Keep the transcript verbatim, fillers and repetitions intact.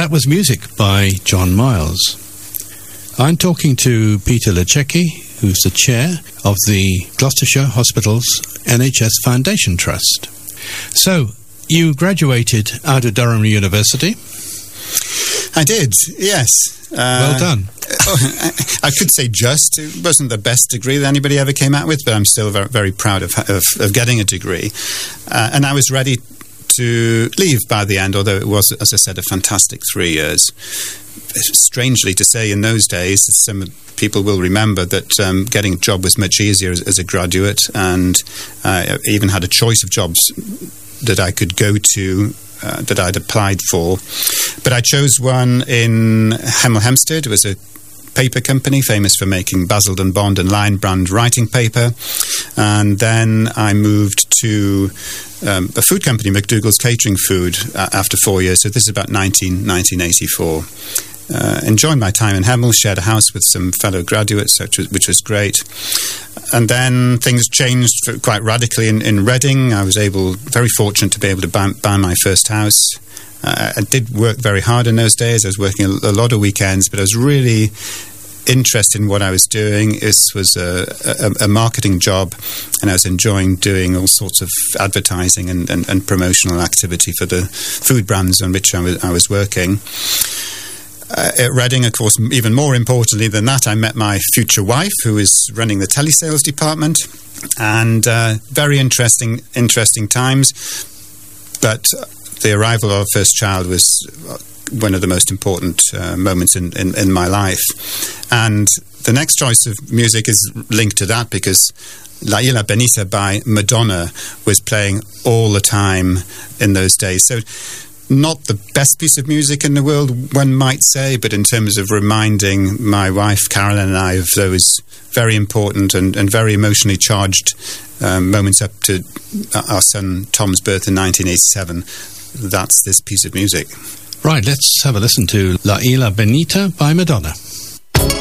that was music by John Miles. I'm talking to Peter Lececki, who's the chair of the Gloucestershire Hospitals N H S Foundation Trust. So, you graduated out of Durham University? I did, yes. Uh, well done. I could say just. It wasn't the best degree that anybody ever came out with, but I'm still very, very proud of, of, of getting a degree. Uh, and I was ready to leave by the end, although it was, as I said, a fantastic three years. Strangely to say, in those days, some people will remember that um, getting a job was much easier as, as a graduate, and uh, I even had a choice of jobs that I could go to uh, that I'd applied for. But I chose one in Hemel Hempstead. It was a paper company famous for making Basildon Bond and Lion Brand writing paper. And then I moved to um, a food company, McDougall's Catering Food, uh, after four years. So this is about nineteen, nineteen eighty-four. Uh, enjoyed my time in Hemel, shared a house with some fellow graduates, which was, which was great. And then things changed for, quite radically in, in Reading. I was able, very fortunate to be able to buy, buy my first house. Uh, I did work very hard in those days. I was working a, a lot of weekends, but I was really interested in what I was doing. This was a, a, a marketing job, and I was enjoying doing all sorts of advertising and, and, and promotional activity for the food brands on which I was, I was working. Uh, at Reading, of course, even more importantly than that, I met my future wife, who was running the telesales department, and uh, very interesting, interesting times. But the arrival of our first child was one of the most important uh, moments in, in, in my life. And the next choice of music is linked to that, because La Isla Bonita by Madonna was playing all the time in those days. So not the best piece of music in the world, one might say, but in terms of reminding my wife, Carolyn, and I of those very important and, and very emotionally charged um, moments up to our son Tom's birth in nineteen eighty-seven, that's this piece of music. Right, let's have a listen to La Isla Bonita by Madonna.